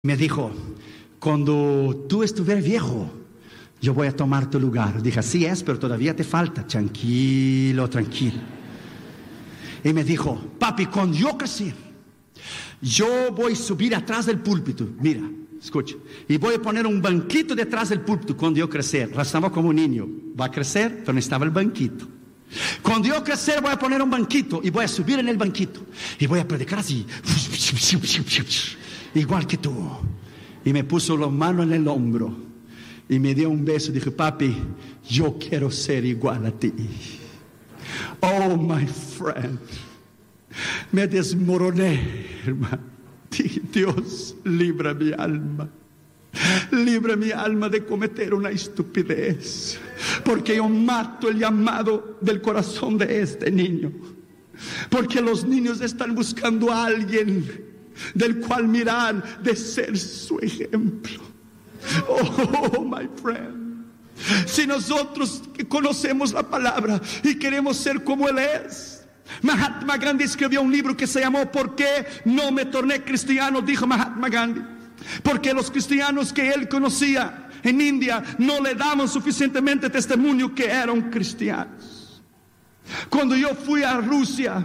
Me dijo, cuando tú estuvieras viejo, yo voy a tomar tu lugar. Dije, así es, pero todavía te falta. Tranquilo, tranquilo. Y me dijo, papi, cuando yo crecí, yo voy a subir atrás del púlpito. Mira, escucha. Y voy a poner un banquito detrás del púlpito cuando yo crecer. Estaba como un niño. Va a crecer, pero necesitaba el banquito. Cuando yo crecer voy a poner un banquito y voy a subir en el banquito. Y voy a predicar así. Igual que tú. Y me puso la mano en el hombro. Y me dio un beso y dije, papi, yo quiero ser igual a ti. Oh, my friend. Me desmoroné, hermano. Dije, Dios, libra mi alma. Libra mi alma de cometer una estupidez. Porque yo mato el llamado del corazón de este niño. Porque los niños están buscando a alguien del cual mirar, de ser su ejemplo. Oh, my friend. Si nosotros que conocemos la palabra y queremos ser como Él es. Mahatma Gandhi escribió un libro que se llamó ¿Por qué no me torné cristiano? Dijo Mahatma Gandhi. Porque los cristianos que él conocía en India no le daban suficientemente testimonio que eran cristianos. Cuando yo fui a Rusia,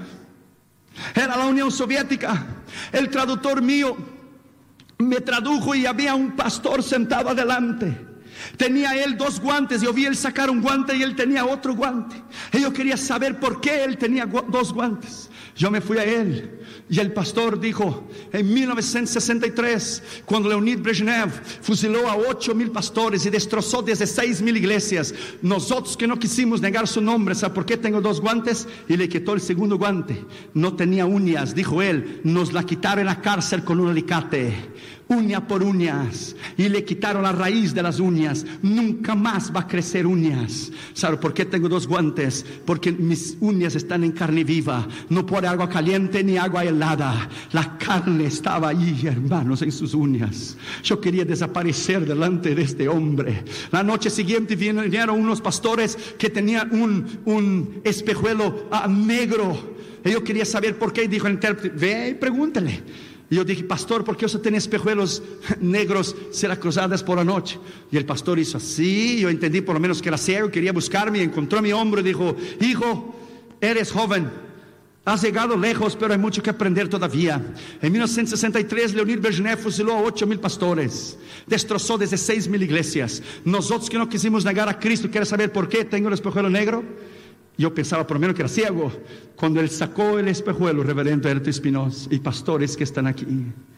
era la Unión Soviética, el traductor mío me tradujo y había un pastor sentado adelante. Tenía él 2 guantes. Yo vi él sacar un guante y él tenía otro guante. Y yo quería saber por qué él tenía 2 guantes. Yo me fui a él y el pastor dijo, en 1963, cuando Leonid Brezhnev fusiló a 8,000 pastores y destrozó desde 6,000 iglesias, nosotros que no quisimos negar su nombre, ¿sabe por qué tengo 2 guantes? Y le quitó el segundo guante. No tenía uñas, dijo él, nos la quitaron en la cárcel con un alicate, uña por uñas, y le quitaron la raíz de las uñas. Nunca más va a crecer uñas. ¿Sabe por qué tengo 2 guantes? Porque mis uñas están en carne viva. No por agua caliente ni agua helada. La carne estaba ahí, hermanos, en sus uñas. Yo quería desaparecer delante de este hombre. La noche siguiente vinieron unos pastores que tenían un espejuelo negro. Y yo quería saber por qué. Dijo el intérprete, ve y pregúntale. Y yo dije, pastor, ¿por qué usted tiene espejuelos negros cruzadas por la noche? Y el pastor hizo así. Yo entendí por lo menos que era ciego, quería buscarme, encontró mi hombro y dijo, hijo, eres joven, has llegado lejos, pero hay mucho que aprender todavía. En 1963 Leonid Brezhnev fusiló a 8,000 pastores, destrozó desde 6,000 iglesias. Nosotros que no quisimos negar a Cristo, ¿quieres saber por qué tengo el espejuelo negro? Yo pensaba por lo menos que era ciego. Cuando él sacó el espejuelo, reverendo Herto Espinosa y pastores que están aquí,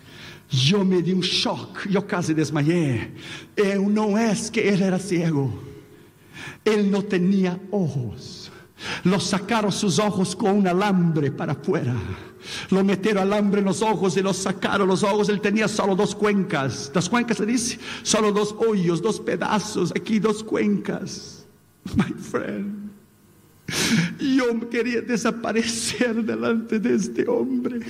yo me di un shock, yo casi desmayé. No es que él era ciego, él no tenía ojos. Lo sacaron sus ojos con un alambre para afuera. Lo metieron alambre en los ojos y lo sacaron los ojos. Él tenía solo 2 cuencas. ¿2 cuencas se dice? Solo 2 hoyos, 2 pedazos. Aquí 2 cuencas. My friend. Yo quería desaparecer delante de este hombre.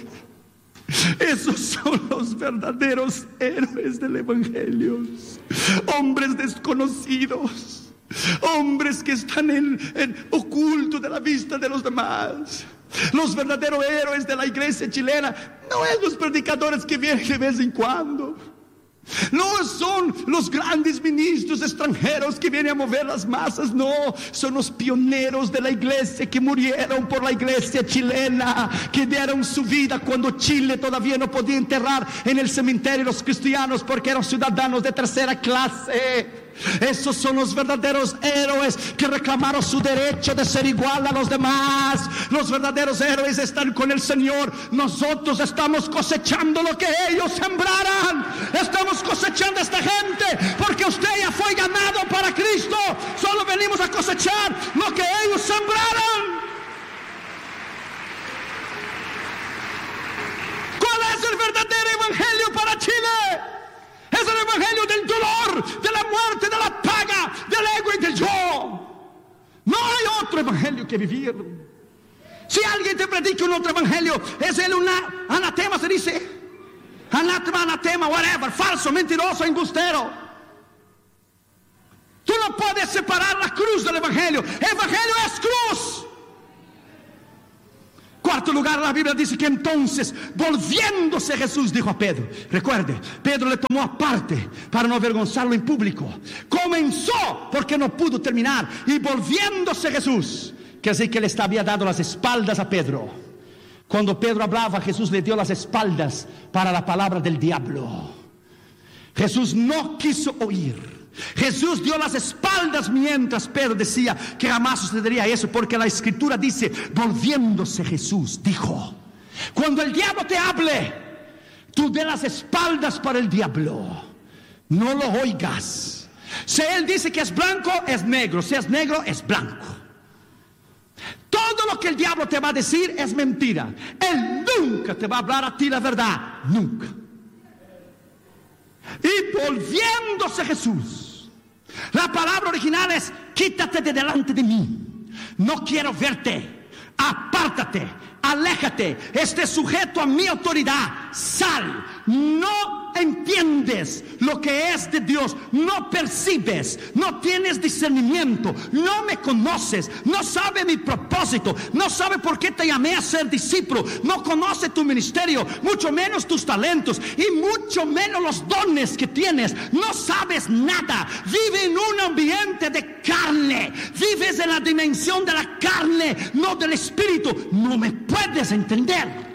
Esos son los verdaderos héroes del Evangelio. Hombres desconocidos, hombres que están en oculto de la vista de los demás. Los verdaderos héroes de la iglesia chilena no es los predicadores que vienen de vez en cuando. No son los grandes ministros extranjeros que vienen a mover las masas. No, son los pioneros de la iglesia que murieron por la iglesia chilena, que dieron su vida cuando Chile todavía no podía enterrar en el cementerio los cristianos porque eran ciudadanos de 3ª clase. Esos son los verdaderos héroes que reclamaron su derecho de ser igual a los demás. Los verdaderos héroes están con el Señor. Nosotros estamos cosechando lo que ellos sembraran. Estamos cosechando a esta gente porque usted ya fue llamado para Cristo. Solo venimos a cosechar lo que ellos sembraron. ¿Cuál es el verdadero evangelio para Chile? Es el evangelio del dolor, de la muerte, de la paga, del ego y del yo. No hay otro evangelio que vivir. Si alguien te predica un otro evangelio, es él un anatema, se dice. Anatema, whatever, falso, mentiroso, embustero. Tú no puedes separar la cruz del evangelio. El evangelio es cruz. Cuarto lugar, la Biblia dice que entonces, volviéndose Jesús, dijo a Pedro. Recuerde, Pedro le tomó aparte para no avergonzarlo en público. Comenzó porque no pudo terminar. Y volviéndose Jesús, que así que le había dado las espaldas a Pedro. Cuando Pedro hablaba, Jesús le dio las espaldas para la palabra del diablo. Jesús no quiso oír. Jesús dio las espaldas mientras Pedro decía que jamás sucedería eso, porque la Escritura dice, volviéndose Jesús, dijo: cuando el diablo te hable, tú dé las espaldas para el diablo, no lo oigas. Si él dice que es blanco, es negro; si es negro, es blanco. Todo lo que el diablo te va a decir es mentira. Él nunca te va a hablar a ti la verdad, nunca. Y volviéndose Jesús, la palabra original es: quítate de delante de mí, no quiero verte, apártate, aléjate, estés sujeto a mi autoridad, sal. No entiendes lo que es de Dios, no percibes, no tienes discernimiento, no me conoces, no sabe mi propósito, no sabe por qué te llamé a ser discípulo, no conoce tu ministerio, mucho menos tus talentos y mucho menos los dones que tienes. No sabes nada, vive en un ambiente de carne, vives en la dimensión de la carne, no del espíritu. No me puedes entender.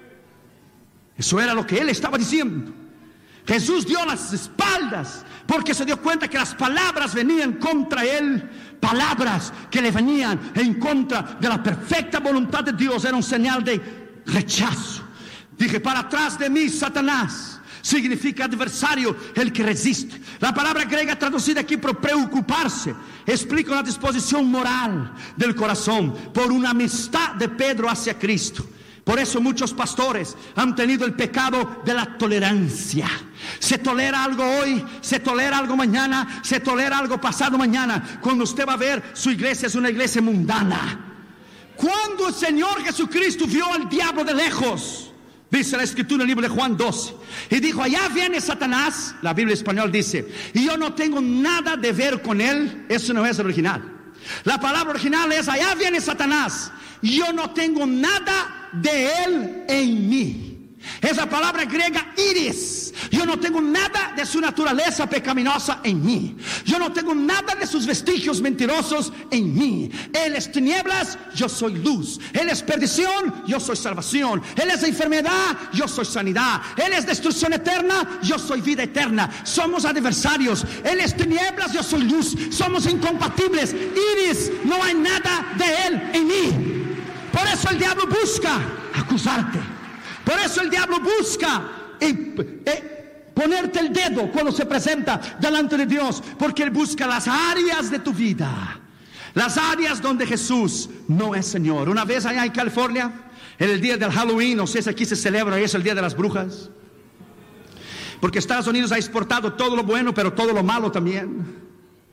Eso era lo que él estaba diciendo. Jesús dio las espaldas porque se dio cuenta que las palabras venían contra él, palabras que le venían en contra de la perfecta voluntad de Dios. Era un señal de rechazo. Dije: para atrás de mí, Satanás. Significa adversario, el que resiste. La palabra griega traducida aquí por preocuparse explica una disposición moral del corazón por una amistad de Pedro hacia Cristo. Por eso muchos pastores han tenido el pecado de la tolerancia. Se tolera algo hoy, se tolera algo mañana, se tolera algo pasado mañana. Cuando usted va a ver, su iglesia es una iglesia mundana. Cuando el Señor Jesucristo vio al diablo de lejos, dice la Escritura en el libro de Juan 12, y dijo: allá viene Satanás. La Biblia española dice: y yo no tengo nada de ver con él. Eso no es el original. La palabra original es: allá viene Satanás, yo no tengo nada de él en mí. Es la palabra griega iris. Yo no tengo nada de su naturaleza pecaminosa en mí. Yo no tengo nada de sus vestigios mentirosos en mí. Él es tinieblas, yo soy luz. Él es perdición, yo soy salvación. Él es enfermedad, yo soy sanidad. Él es destrucción eterna, yo soy vida eterna. Somos adversarios. Él es tinieblas, yo soy luz. Somos incompatibles. Iris, no hay nada de él en mí. Por eso el diablo busca acusarte. Por eso el diablo busca ponerte el dedo cuando se presenta delante de Dios. Porque él busca las áreas de tu vida, las áreas donde Jesús no es Señor. Una vez allá en California, en el día del Halloween, no sé si aquí se celebra, es el día de las brujas, porque Estados Unidos ha exportado todo lo bueno, pero todo lo malo también.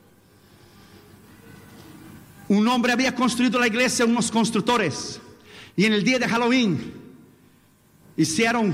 Un hombre había construido la iglesia, unos constructores, y en el día de Halloween hicieron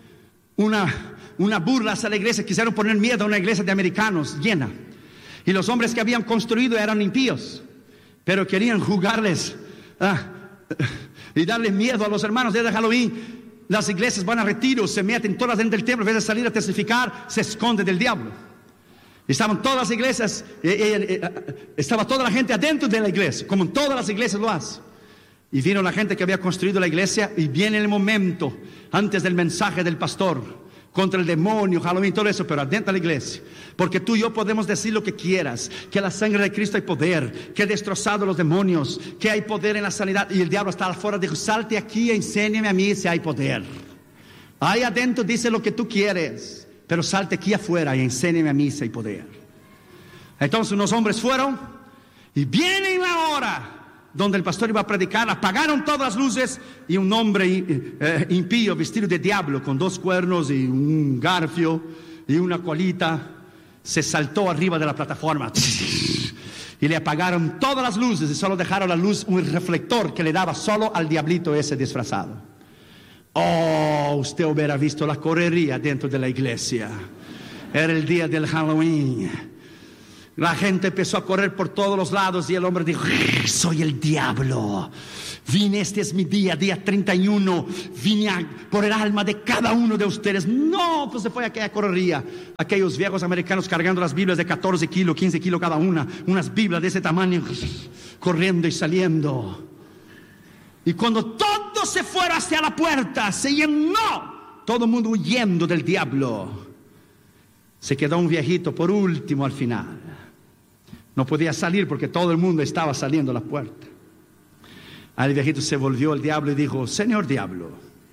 una burla hacia la iglesia. Quisieron poner miedo a una iglesia de americanos llena, y los hombres que habían construido eran impíos, pero querían jugarles y darle miedo a los hermanos. El día de Halloween las iglesias van a retiro, se meten todas dentro del templo, en vez de salir a testificar, se esconde del diablo. Estaban todas las iglesias, estaba toda la gente adentro de la iglesia, como en todas las iglesias lo hacen. Y vino la gente que había construido la iglesia, y viene el momento antes del mensaje del pastor contra el demonio, Halloween, todo eso, pero adentro de la iglesia. Porque tú y yo podemos decir lo que quieras, que la sangre de Cristo hay poder, que ha destrozado los demonios, que hay poder en la sanidad. Y el diablo está afuera, dijo: salte aquí, enséñame a mí si hay poder. Ahí adentro dice lo que tú quieres, pero salte aquí afuera y enséñame a mí si hay poder. Entonces unos hombres fueron, y viene la hora donde el pastor iba a predicar. Apagaron todas las luces, y un hombre impío, vestido de diablo, con 2 cuernos y un garfio y una colita, se saltó arriba de la plataforma y le apagaron todas las luces, y solo dejaron la luz, un reflector que le daba solo al diablito ese disfrazado. Oh, usted hubiera visto la correría dentro de la iglesia. Era el día del Halloween. La gente empezó a correr por todos los lados, y el hombre dijo: soy el diablo, Vine, este es mi día 31. Vine por el alma de cada uno de ustedes. No, pues se fue aquella correría. Aquellos viejos americanos cargando las Biblias de 14 kilos, 15 kilos cada una. Unas Biblias de ese tamaño, corriendo y saliendo. Y cuando todo se fuera hacia la puerta, se llenó, todo el mundo huyendo del diablo. Se quedó un viejito por último al final. No podía salir porque todo el mundo estaba saliendo a la puerta. Al viejito se volvió el diablo y dijo: Señor diablo,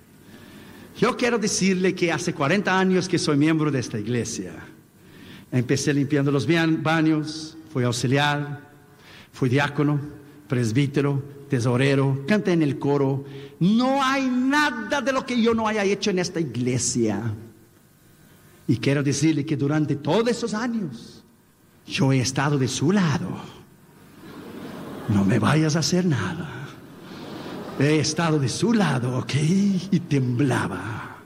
yo quiero decirle que hace 40 años que soy miembro de esta iglesia. Empecé limpiando los baños, fui auxiliar, fui diácono, presbítero, tesorero, canté en el coro. No hay nada de lo que yo no haya hecho en esta iglesia. Y quiero decirle que durante todos esos años yo he estado de su lado. No me vayas a hacer nada. He estado de su lado, ¿ok? Y temblaba.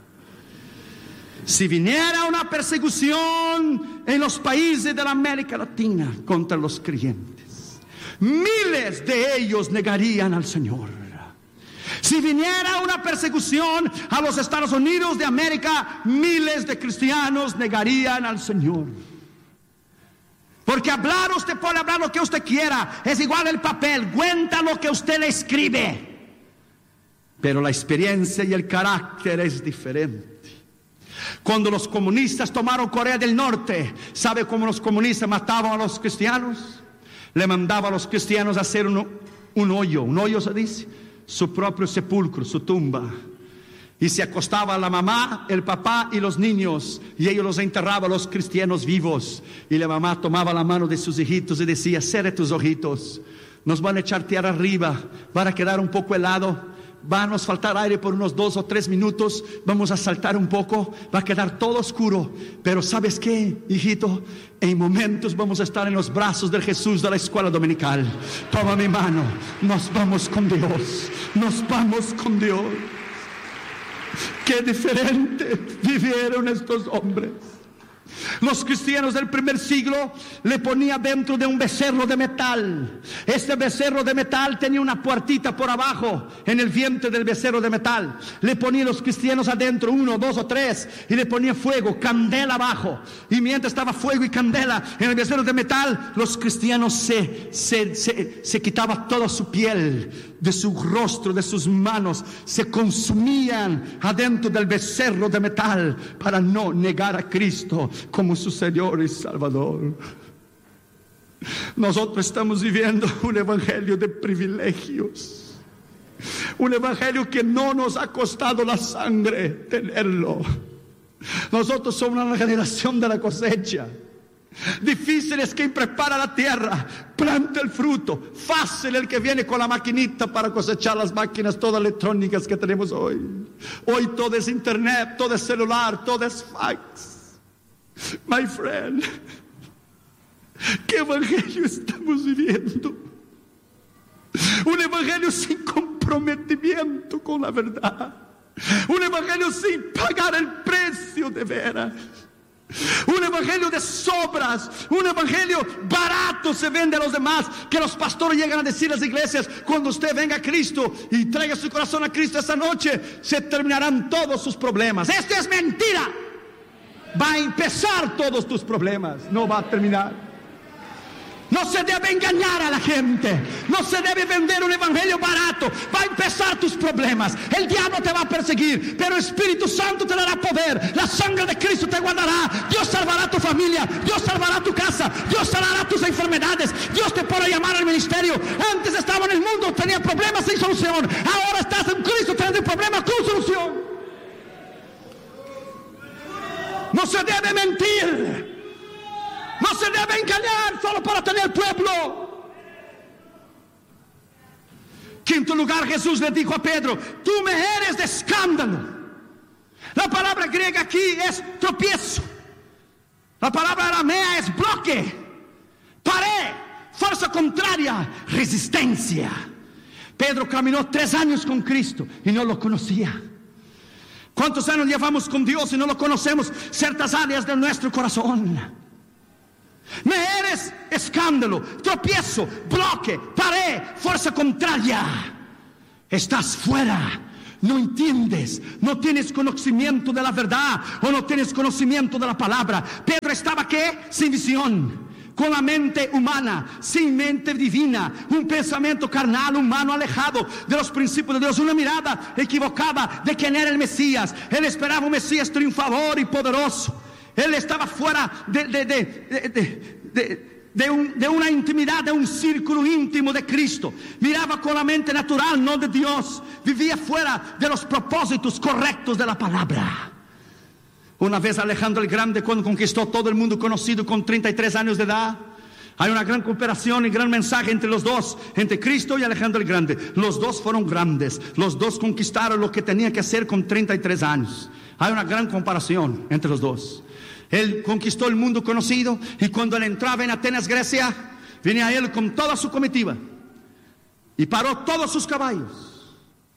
Si viniera una persecución en los países de la América Latina contra los creyentes, miles de ellos negarían al Señor. Si viniera una persecución a los Estados Unidos de América, miles de cristianos negarían al Señor. Porque hablar, usted puede hablar lo que usted quiera, es igual el papel, cuenta lo que usted le escribe. Pero la experiencia y el carácter es diferente. Cuando los comunistas tomaron Corea del Norte, ¿sabe cómo los comunistas mataban a los cristianos? Le mandaban a los cristianos a hacer un hoyo se dice, su propio sepulcro, su tumba. Y se acostaba la mamá, el papá y los niños, y ellos los enterraban, los cristianos vivos. Y la mamá tomaba la mano de sus hijitos y decía: cierra tus ojitos, nos van a echar tierra arriba, van a quedar un poco helado, va a nos faltar aire por unos 2 o 3 minutos, vamos a saltar un poco, va a quedar todo oscuro, pero ¿sabes qué, hijito? En momentos vamos a estar en los brazos del Jesús de la escuela dominical. Toma mi mano, nos vamos con Dios, nos vamos con Dios. Qué diferente vivieron estos hombres. Los cristianos del primer siglo le ponían dentro de un becerro de metal. Este becerro de metal tenía una puertita por abajo en el vientre del becerro de metal. Le ponían los cristianos adentro, 1, 2 o 3, y le ponían fuego, candela abajo. Y mientras estaba fuego y candela en el becerro de metal, los cristianos se quitaban toda su piel, de su rostro, de sus manos, se consumían adentro del becerro de metal para no negar a Cristo como su Señor y Salvador. Nosotros estamos viviendo un evangelio de privilegios, un evangelio que no nos ha costado la sangre tenerlo. Nosotros somos una generación de la cosecha. Difícil es quien prepara la tierra, planta el fruto. Fácil el que viene con la maquinita para cosechar, las máquinas todas electrónicas que tenemos hoy. Hoy todo es internet, todo es celular, todo es fax. My friend, ¿qué evangelio estamos viviendo? Un evangelio sin comprometimiento con la verdad. Un evangelio sin pagar el precio de veras. Un evangelio de sobras, un evangelio barato se vende a los demás, que los pastores llegan a decir a las iglesias: cuando usted venga a Cristo y traiga su corazón a Cristo esta noche, se terminarán todos sus problemas. Esto es mentira. Va a empezar todos tus problemas, no va a terminar. No se debe engañar a la gente, no se debe vender un evangelio barato. Va a empezar tus problemas, el diablo te va a perseguir, pero el Espíritu Santo te dará poder. La sangre de Cristo te guardará. Dios salvará tu familia, Dios salvará tu casa, Dios sanará tus enfermedades. Dios te podrá llamar al ministerio. Antes estaba en el mundo, tenía problemas sin solución. Ahora estás en Cristo, teniendo problemas con solución. No se debe mentir, no se debe engañar solo para tener pueblo. Quinto lugar, Jesús le dijo a Pedro: tú me eres de escándalo. La palabra griega aquí es tropiezo. La palabra aramea es bloque, pared, fuerza contraria, resistencia. Pedro caminó 3 años con Cristo y no lo conocía. ¿Cuántos años llevamos con Dios y no lo conocemos? Ciertas áreas de nuestro corazón. Me eres escándalo, tropiezo, bloque, pared, fuerza contraria. Estás fuera. No entiendes, no tienes conocimiento de la verdad o no tienes conocimiento de la palabra. Pedro estaba ¿qué? Sin visión, con la mente humana, sin mente divina, un pensamiento carnal, humano, alejado de los principios de Dios, una mirada equivocada de quién era el Mesías. Él esperaba un Mesías triunfador y poderoso. Él estaba fuera de una intimidad, de un círculo íntimo de Cristo. Miraba con la mente natural, no de Dios. Vivía fuera de los propósitos correctos de la palabra. Una vez Alejandro el Grande, cuando conquistó todo el mundo conocido con 33 años de edad, hay una gran cooperación y gran mensaje entre los dos, entre Cristo y Alejandro el Grande. Los dos fueron grandes, los dos conquistaron lo que tenía que hacer con 33 años. Hay una gran comparación entre los dos. Él conquistó el mundo conocido, y cuando él entraba en Atenas, Grecia, venía él con toda su comitiva y paró todos sus caballos.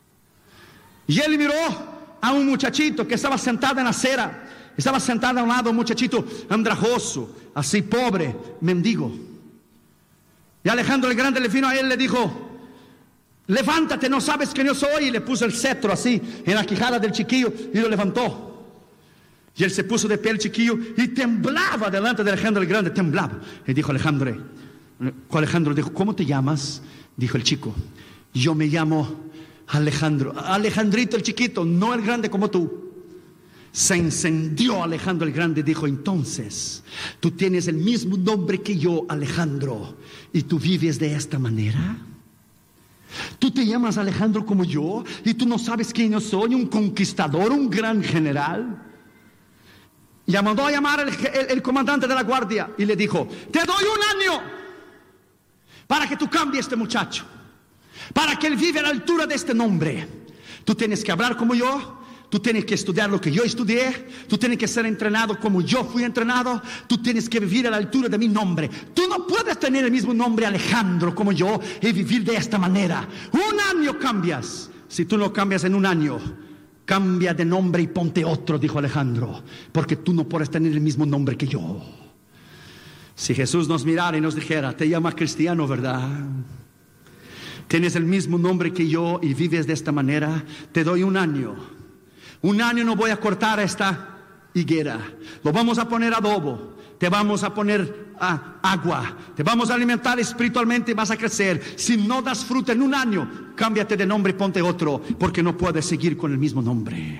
Y él miró a un muchachito que estaba sentado en la acera. Estaba sentado a un lado un muchachito andrajoso, así pobre, mendigo. Y Alejandro el Grande le vino a él y le dijo: levántate, ¿no sabes quién yo soy? Y le puso el cetro así en la quijada del chiquillo y lo levantó. Y él se puso de pie, el chiquillo, y temblaba delante de Alejandro el Grande, temblaba. Y dijo Alejandro dijo: ¿cómo te llamas? Dijo el chico: yo me llamo Alejandro. Alejandrito el chiquito, no el grande como tú. Se encendió Alejandro el Grande y dijo: entonces, tú tienes el mismo nombre que yo, Alejandro, y tú vives de esta manera. Tú te llamas Alejandro como yo, y tú no sabes quién yo soy, un conquistador, un gran general. Y mandó a llamar el comandante de la guardia y le dijo: te doy un año para que tú cambies a este muchacho, para que él viva a la altura de este nombre. Tú tienes que hablar como yo, tú tienes que estudiar lo que yo estudié, tú tienes que ser entrenado como yo fui entrenado, tú tienes que vivir a la altura de mi nombre. Tú no puedes tener el mismo nombre Alejandro como yo y vivir de esta manera. Un año cambias. Si tú no cambias en un año, cambia de nombre y ponte otro, dijo Alejandro, porque tú no puedes tener el mismo nombre que yo. Si Jesús nos mirara y nos dijera: te llamas cristiano, ¿verdad? Tienes el mismo nombre que yo y vives de esta manera, te doy un año. Un año no voy a cortar esta higuera, lo vamos a poner adobo, te vamos a poner agua, te vamos a alimentar espiritualmente y vas a crecer. Si no das fruto en un año, cámbiate de nombre y ponte otro, porque no puedes seguir con el mismo nombre.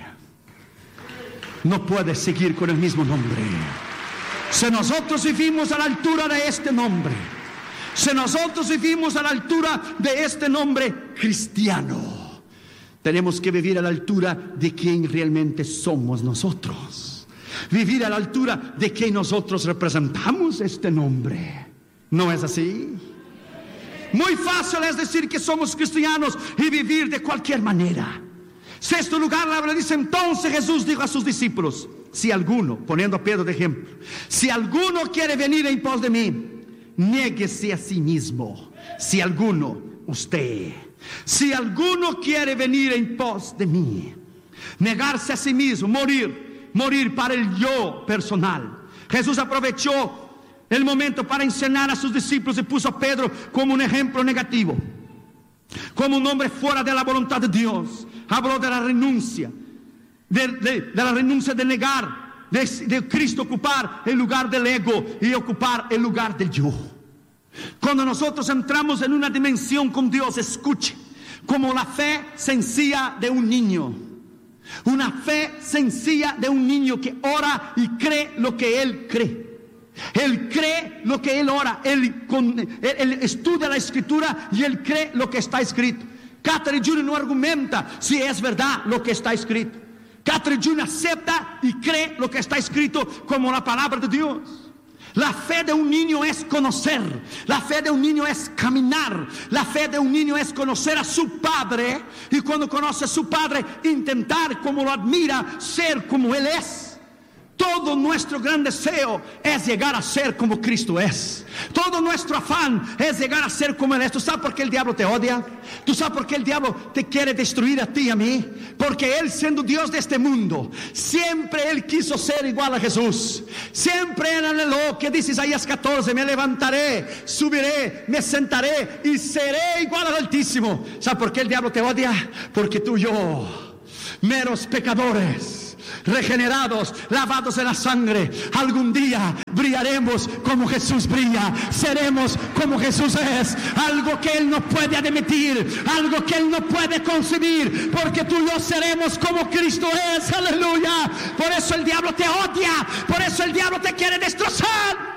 No puedes seguir con el mismo nombre. Si nosotros vivimos a la altura de este nombre, si nosotros vivimos a la altura de este nombre cristiano, tenemos que vivir a la altura de quien realmente somos nosotros. Vivir a la altura de que nosotros representamos este nombre. ¿No es así? Muy fácil es decir que somos cristianos y vivir de cualquier manera. Sexto lugar, la Biblia dice: entonces Jesús dijo a sus discípulos: si alguno, poniendo a Pedro de ejemplo, si alguno quiere venir en pos de mí, niéguese a sí mismo. Si alguno, usted, si alguno quiere venir en pos de mí, negarse a sí mismo, morir para el yo personal. Jesús aprovechó el momento para enseñar a sus discípulos y puso a Pedro como un ejemplo negativo, como un hombre fuera de la voluntad de Dios. Habló de la renuncia, de la renuncia de negar, de Cristo ocupar el lugar del ego y ocupar el lugar del yo. Cuando nosotros entramos en una dimensión con Dios, escuche, como la fe sencilla de un niño. Una fe sencilla de un niño que ora y cree lo que él cree. Él cree lo que él ora. Él estudia la escritura y él cree lo que está escrito. Catherine Jr. no argumenta si es verdad lo que está escrito. Catherine Jr. acepta y cree lo que está escrito como la palabra de Dios. La fe de un niño es conocer. La fe de un niño es caminar. La fe de un niño es conocer a su padre. Y cuando conoce a su padre, intentar, como lo admira, ser como él es. Todo nuestro gran deseo es llegar a ser como Cristo es. Todo nuestro afán es llegar a ser como Él es. ¿Tú sabes por qué el diablo te odia? ¿Tú sabes por qué el diablo te quiere destruir a ti y a mí? Porque Él, siendo Dios de este mundo, siempre Él quiso ser igual a Jesús. Siempre Él anheló, que dice Isaías 14, me levantaré, subiré, me sentaré y seré igual al Altísimo. ¿Sabes por qué el diablo te odia? Porque tú y yo, meros pecadores, regenerados, lavados en la sangre, algún día brillaremos como Jesús brilla, seremos como Jesús es. Algo que Él no puede admitir, algo que Él no puede concebir, porque tú y yo seremos como Cristo es. Aleluya. Por eso el diablo te odia, por eso el diablo te quiere destrozar.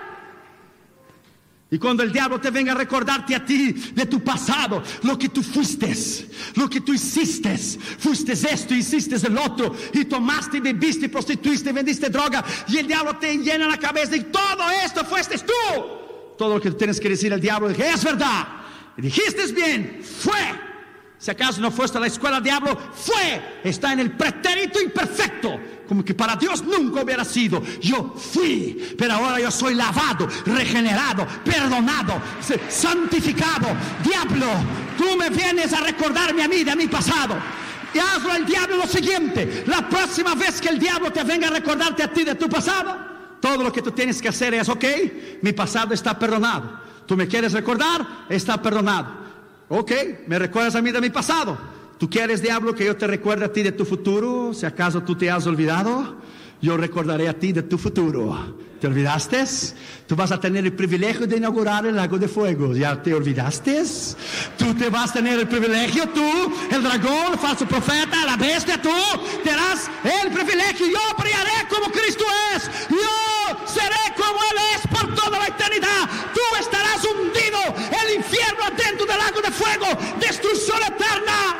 Y cuando el diablo te venga a recordarte a ti de tu pasado, lo que tú fuiste, lo que tú hiciste, fuiste esto, hiciste el otro, y tomaste, bebiste, prostituiste, vendiste droga, y el diablo te llena la cabeza de todo esto fuiste tú. Todo lo que tienes que decir al diablo es que es verdad, y dijiste bien, fue. Si acaso no fuiste a la escuela, diablo, fue. Está en el pretérito imperfecto, como que para Dios nunca hubiera sido. Yo fui, pero ahora yo soy lavado, regenerado, perdonado, santificado. Diablo, tú me vienes a recordarme a mí de mi pasado. Y hazlo al diablo lo siguiente: la próxima vez que el diablo te venga a recordarte a ti de tu pasado, todo lo que tú tienes que hacer es: ok, mi pasado está perdonado. Tú me quieres recordar, está perdonado. Ok, me recuerdas a mí de mi pasado. ¿Tú quieres, diablo, que yo te recuerde a ti de tu futuro? Si acaso tú te has olvidado, yo recordaré a ti de tu futuro. ¿Te olvidaste? Tú vas a tener el privilegio de inaugurar el lago de fuego. ¿Ya te olvidaste? Tú te vas a tener el privilegio, tú, el dragón, el falso profeta, la bestia, tú tendrás el privilegio. Yo brillaré como Cristo es. Yo seré como Él es por toda la eternidad. Tú estarás hundido en el infierno adentro del lago de fuego. Destrucción eterna.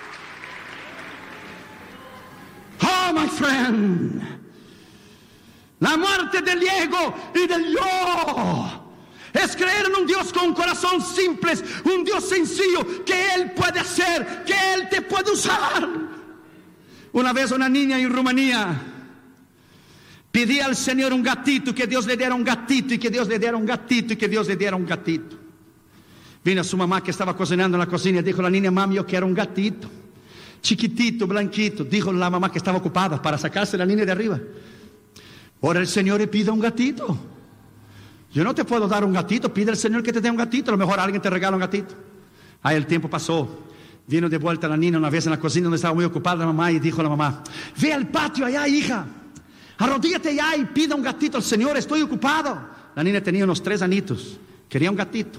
Oh, my friend. La muerte del ego y del yo es creer en un Dios con un corazón simple, un Dios sencillo, que Él puede hacer, que Él te puede usar. Una vez una niña en Rumanía pedía al Señor un gatito, que Dios le diera un gatito, y que Dios le diera un gatito, y que Dios le diera un gatito. Vino a su mamá, que estaba cocinando en la cocina, y dijo la niña: mami, yo quiero un gatito, chiquitito, blanquito. Dijo la mamá, que estaba ocupada para sacarse la niña de arriba: ahora el Señor le pide un gatito. Yo no te puedo dar un gatito, pide al Señor que te dé un gatito. A lo mejor alguien te regala un gatito. Ahí el tiempo pasó. Vino de vuelta la niña una vez en la cocina, donde estaba muy ocupada la mamá, y dijo a la mamá: ve al patio allá, hija, arrodíllate allá y pida un gatito al Señor, estoy ocupado. La niña tenía unos 3 añitos, quería un gatito,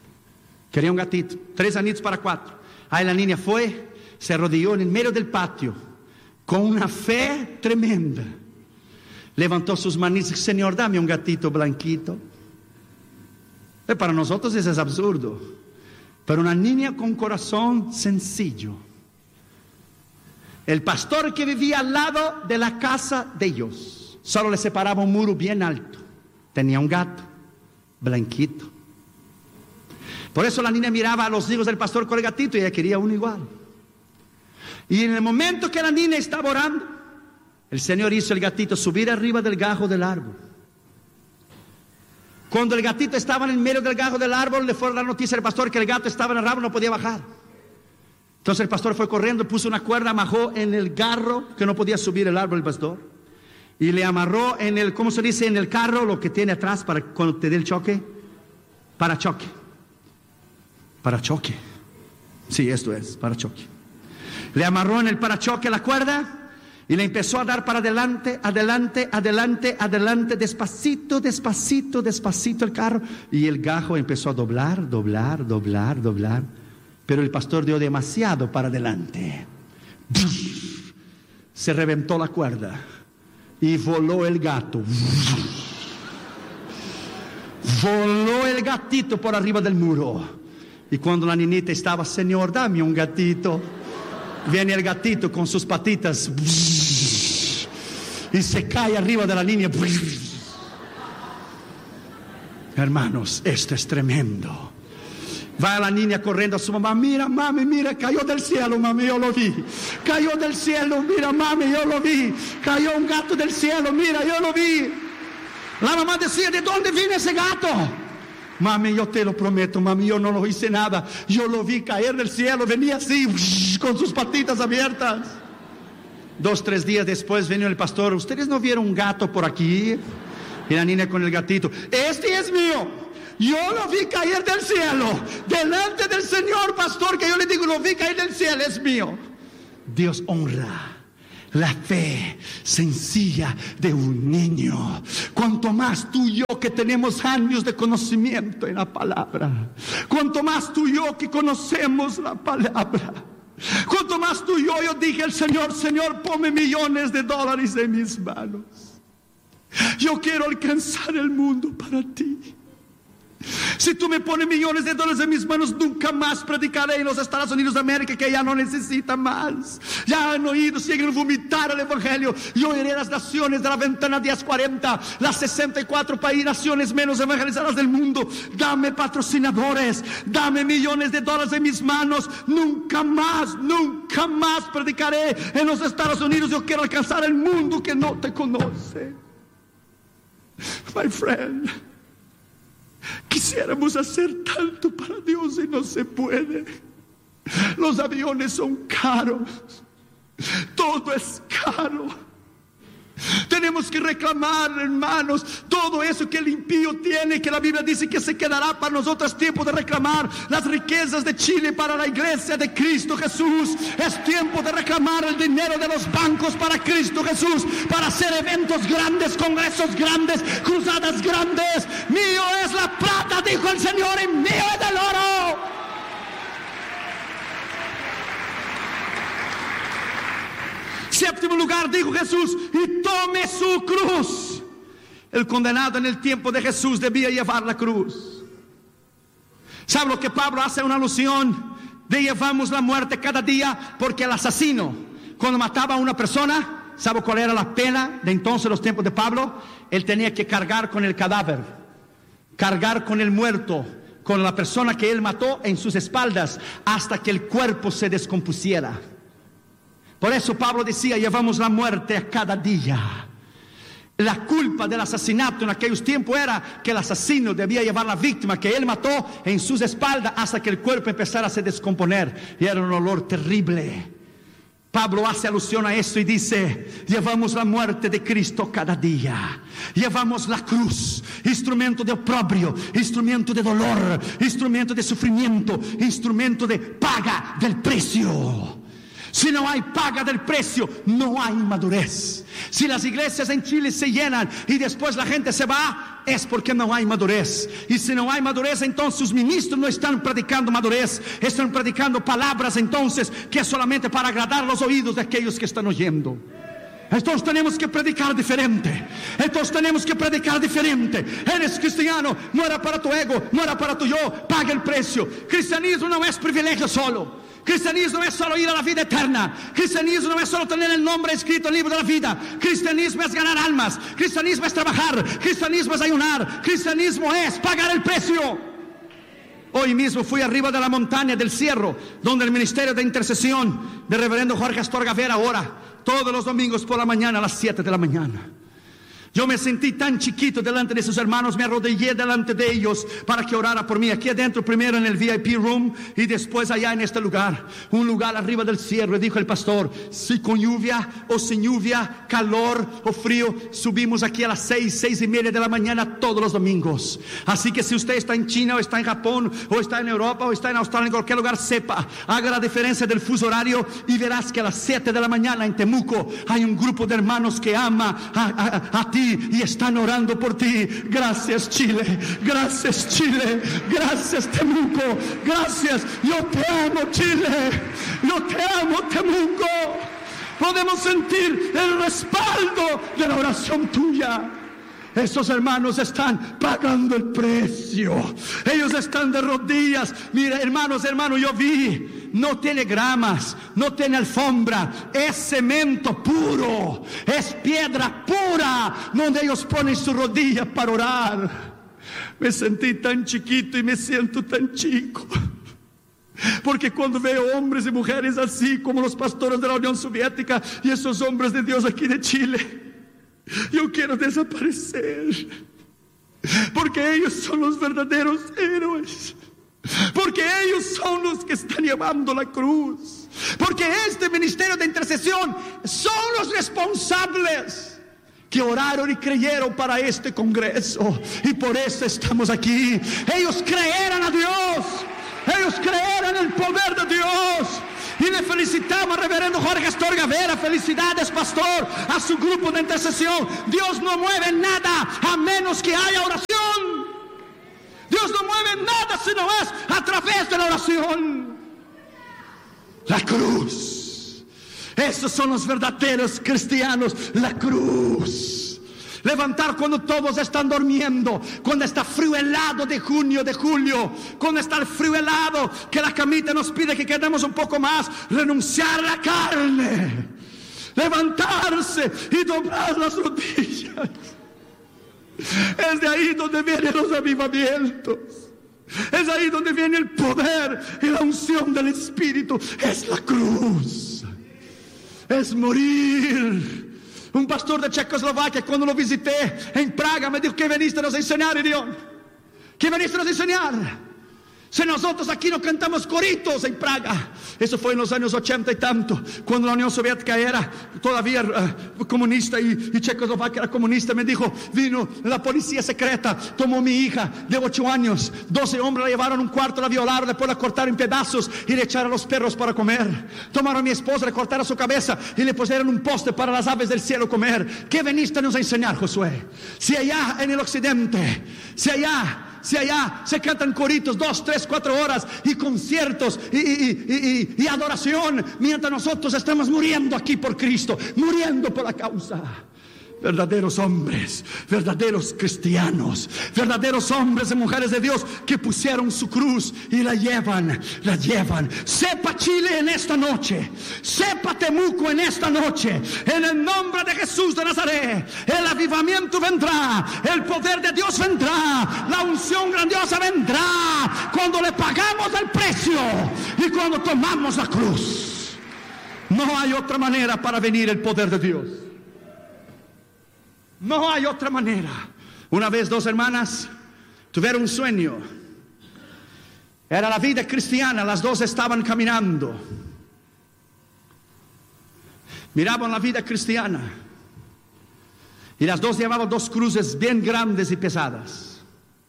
3 añitos para 4. Ahí la niña fue, se arrodilló en el medio del patio, con una fe tremenda. Levantó sus manitos y dijo: Señor, dame un gatito blanquito. Para nosotros eso es absurdo, pero una niña con corazón sencillo. El pastor que vivía al lado de la casa de ellos, solo le separaba un muro bien alto, tenía un gato blanquito. Por eso la niña miraba a los hijos del pastor con el gatito, y ella quería uno igual. Y en el momento que la niña estaba orando, el Señor hizo el gatito subir arriba del gajo del árbol. Cuando el gatito estaba en el medio del gajo del árbol, le fue la noticia al pastor que el gato estaba en el árbol, no podía bajar. Entonces el pastor fue corriendo, puso una cuerda, amarró en el garro, que no podía subir el árbol el pastor, y le amarró en el, ¿cómo se dice? En el carro, lo que tiene atrás para cuando te dé el choque. Parachoque. Sí, esto es, parachoque. Le amarró en el parachoque la cuerda y le empezó a dar para adelante, despacito el carro. Y el gajo empezó a doblar. Pero el pastor dio demasiado para adelante. Se reventó la cuerda y voló el gato. Voló el gatito por arriba del muro. Y cuando la niñita estaba: Señor, dame un gatito, viene el gatito con sus patitas y se cae arriba de la niña. Hermanos, esto es tremendo. Va la niña corriendo a su mamá. Mira, mami, mira, cayó del cielo, mami, yo lo vi. Cayó del cielo, mira, mami, yo lo vi. Cayó un gato del cielo, mira, yo lo vi. La mamá decía, ¿de dónde viene ese gato? Mami, yo te lo prometo, mami, yo no lo hice nada. Yo lo vi caer del cielo, venía así, con sus patitas abiertas. 2, 3 días después vino el pastor. ¿Ustedes no vieron un gato por aquí? Y la niña con el gatito. Este es mío. Yo lo vi caer del cielo, delante del Señor, pastor, que yo le digo, lo vi caer del cielo, es mío. Dios honra la fe sencilla de un niño. Cuanto más tú y yo que tenemos años de conocimiento en la palabra, cuanto más tú y yo que conocemos la palabra, cuanto más tú y yo dije al Señor, Señor, ponme millones de dólares en mis manos. Yo quiero alcanzar el mundo para ti. Si tú me pones millones de dólares en mis manos, nunca más predicaré en los Estados Unidos de América, que ya no necesita más. Ya han oído, siguen vomitar el evangelio. Yo iré a las naciones de la ventana 1040, las 64 naciones menos evangelizadas del mundo. Dame patrocinadores, dame millones de dólares en mis manos. Nunca más predicaré en los Estados Unidos. Yo quiero alcanzar el mundo que no te conoce. My friend, quisiéramos hacer tanto para Dios y no se puede. Los aviones son caros, todo es caro. Tenemos que reclamar, hermanos, todo eso que el impío tiene, que la Biblia dice que se quedará para nosotros. Tiempo de reclamar las riquezas de Chile para la iglesia de Cristo Jesús. Es tiempo de reclamar el dinero de los bancos para Cristo Jesús, para hacer eventos grandes, congresos grandes, cruzadas grandes. Mío es la plata, dijo el Señor, y mío es el oro. Séptimo lugar, dijo Jesús, y tome su cruz. El condenado en el tiempo de Jesús debía llevar la cruz. ¿Sabe lo que Pablo hace una alusión? De llevamos la muerte cada día, porque el asesino, cuando mataba a una persona, ¿sabe cuál era la pena de entonces, los tiempos de Pablo? Él tenía que cargar con el cadáver, cargar con el muerto, con la persona que él mató en sus espaldas, hasta que el cuerpo se descompusiera. Por eso Pablo decía, llevamos la muerte a cada día. La culpa del asesinato en aquellos tiempos era que el asesino debía llevar la víctima que él mató en sus espaldas hasta que el cuerpo empezara a se descomponer. Y era un olor terrible. Pablo hace alusión a esto y dice, llevamos la muerte de Cristo cada día. Llevamos la cruz, instrumento de oprobio, instrumento de dolor, instrumento de sufrimiento, instrumento de paga del precio. Si no hay paga del precio, no hay madurez. Si las iglesias en Chile se llenan y después la gente se va, es porque no hay madurez. Y si no hay madurez, entonces sus ministros no están predicando madurez, están predicando palabras entonces que es solamente para agradar los oídos de aquellos que están oyendo. Entonces tenemos que predicar diferente. Eres cristiano, no era para tu ego, no era para tu yo, paga el precio. Cristianismo no es privilegio solo. Cristianismo no es solo ir a la vida eterna. Cristianismo no es solo tener el nombre escrito en el libro de la vida. Cristianismo es ganar almas. Cristianismo es trabajar. Cristianismo es ayunar. Cristianismo es pagar el precio. Hoy mismo fui arriba de la montaña del Cierro, donde el ministerio de intercesión del reverendo Jorge Astorga Vera ora todos los domingos por la mañana a las 7 de la mañana. Yo me sentí tan chiquito delante de sus hermanos, me arrodillé delante de ellos para que orara por mí. Aquí adentro, primero en el VIP room y después allá en este lugar, un lugar arriba del Cierro. Y dijo el pastor, si con lluvia o sin lluvia, calor o frío, subimos aquí a las 6:30 de la mañana todos los domingos. Así que si usted está en China o está en Japón o está en Europa o está en Australia, en cualquier lugar, sepa, haga la diferencia del fuso horario y verás que a las 7 de la mañana en Temuco hay un grupo de hermanos que ama a ti y están orando por ti. Gracias Chile, gracias Chile, gracias Temuco, gracias. Yo te amo Chile, yo te amo Temuco. Podemos sentir el respaldo de la oración tuya. Estos hermanos están pagando el precio. Ellos están de rodillas. Mira, hermanos, yo vi. No tiene gramas, no tiene alfombra. Es cemento puro. Es piedra pura donde ellos ponen su rodilla para orar. Me sentí tan chiquito y me siento tan chico. Porque cuando veo hombres y mujeres así como los pastores de la Unión Soviética y esos hombres de Dios aquí de Chile, yo quiero desaparecer. Porque ellos son los verdaderos héroes. Porque ellos son los que están llevando la cruz. Porque este ministerio de intercesión son los responsables que oraron y creyeron para este congreso. Y por eso estamos aquí. Ellos creyeron a Dios. Ellos creyeron en el poder de Dios. Y le felicitamos al reverendo Jorge Astorga Vera. Felicidades, pastor, a su grupo de intercesión. Dios no mueve nada a menos que haya oración. Dios no mueve nada si no es a través de la oración. La cruz. Esos son los verdaderos cristianos. La cruz. Levantar cuando todos están durmiendo, cuando está frío helado de junio, de julio, cuando está el frío helado que la camita nos pide que quedemos un poco más, renunciar a la carne, levantarse y doblar las rodillas. Es de ahí donde vienen los avivamientos. Es ahí donde viene el poder y la unción del Espíritu. Es la cruz. Es morir. Un pastor de Checoslovaquia, cuando lo visité en Praga, me dijo: ¿qué veniste a nos enseñar, Irión? ¿Qué veniste a nos enseñar? Si nosotros aquí no cantamos coritos en Praga. Eso fue en los años 80 y tanto, cuando la Unión Soviética era todavía comunista y Checoslovaquia era comunista. Me dijo: vino la policía secreta, tomó mi hija de 8 años, 12 hombres la llevaron a un cuarto, la violaron, después la cortaron en pedazos y le echaron a los perros para comer. Tomaron a mi esposa, le cortaron su cabeza y le pusieron un poste para las aves del cielo comer. ¿Qué veniste a nos enseñar, Josué? Si allá en el occidente, si allá se cantan coritos 2, 3, 4 horas y conciertos y adoración, mientras nosotros estamos muriendo aquí por Cristo, muriendo por la causa. Verdaderos hombres, verdaderos cristianos, verdaderos hombres y mujeres de Dios que pusieron su cruz y la llevan. Sepa Chile en esta noche, sepa Temuco en esta noche, en el nombre de Jesús de Nazaret, el avivamiento vendrá, el poder de Dios vendrá, la unción grandiosa vendrá cuando le pagamos el precio y cuando tomamos la cruz. No hay otra manera para venir el poder de Dios. No hay otra manera. Una vez 2 hermanas tuvieron un sueño. Era la vida cristiana. Las 2 estaban caminando. Miraban la vida cristiana. Y las 2 llevaban 2 cruces bien grandes y pesadas.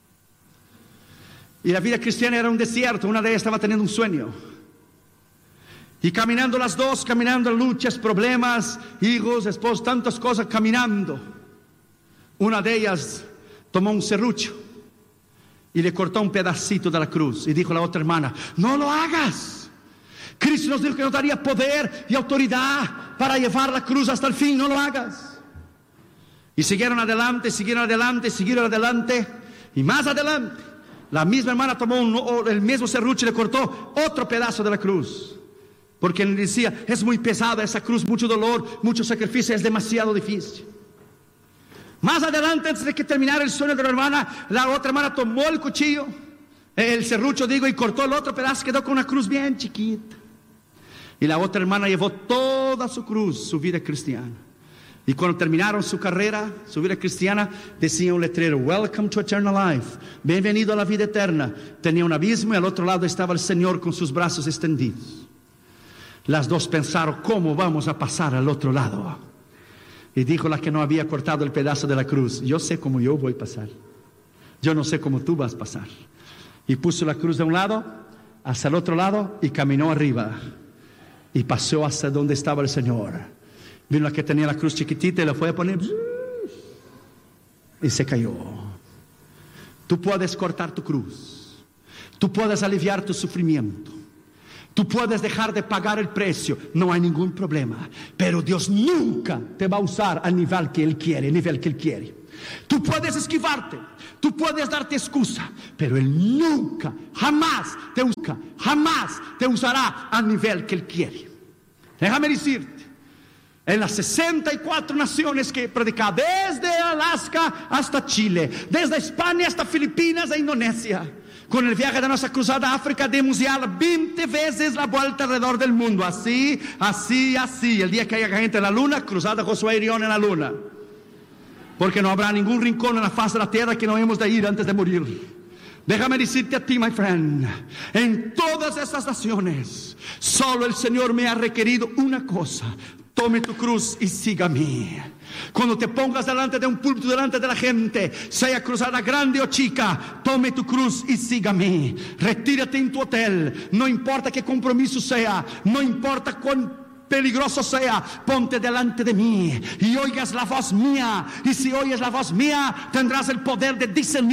Y la vida cristiana era un desierto. Una de ellas estaba teniendo un sueño. Y caminando las 2, caminando luchas, problemas, hijos, esposos, tantas cosas, caminando. Una de ellas tomó un serrucho y le cortó un pedacito de la cruz. Y dijo a la otra hermana: no lo hagas. Cristo nos dijo que nos daría poder y autoridad para llevar la cruz hasta el fin. No lo hagas. Y siguieron adelante. Y más adelante, la misma hermana tomó el mismo serrucho y le cortó otro pedazo de la cruz. Porque él decía: es muy pesada esa cruz, mucho dolor, mucho sacrificio, es demasiado difícil. Más adelante, antes de que terminara el sueño de la hermana, la otra hermana tomó el cuchillo, el serrucho y cortó el otro pedazo, quedó con una cruz bien chiquita. Y la otra hermana llevó toda su cruz, su vida cristiana. Y cuando terminaron su carrera, su vida cristiana, decía un letrero: Welcome to eternal life, bienvenido a la vida eterna. Tenía un abismo y al otro lado estaba el Señor con sus brazos extendidos. Las 2 pensaron: ¿cómo vamos a pasar al otro lado? Y dijo la que no había cortado el pedazo de la cruz: yo sé cómo yo voy a pasar. Yo no sé cómo tú vas a pasar. Y puso la cruz de un lado hasta el otro lado y caminó arriba. Y pasó hasta donde estaba el Señor. Vino la que tenía la cruz chiquitita y la fue a poner. Y se cayó. Tú puedes cortar tu cruz. Tú puedes aliviar tu sufrimiento. Tú puedes dejar de pagar el precio, no hay ningún problema. Pero Dios nunca te va a usar al nivel que Él quiere, Tú puedes esquivarte, tú puedes darte excusa, pero Él nunca, jamás te usará al nivel que Él quiere. Déjame decirte, en las 64 naciones que he predicado, desde Alaska hasta Chile, desde España hasta Filipinas e Indonesia. Con el viaje de nuestra cruzada a África dimos ya 20 veces la vuelta alrededor del mundo. Así. El día que haya gente en la luna, cruzada Josué Irión en la luna. Porque no habrá ningún rincón en la faz de la tierra que no hemos de ir antes de morir. Déjame decirte a ti, my friend, en todas estas naciones, solo el Señor me ha requerido una cosa: tome tu cruz y sígame. Cuando te pongas delante de un púlpito, delante de la gente, sea cruzada grande o chica, tome tu cruz y sígame. Retírate en tu hotel, no importa qué compromiso sea, no importa cuán peligroso sea, ponte delante de mí y oigas la voz mía. Y si oyes la voz mía, tendrás el poder de discernir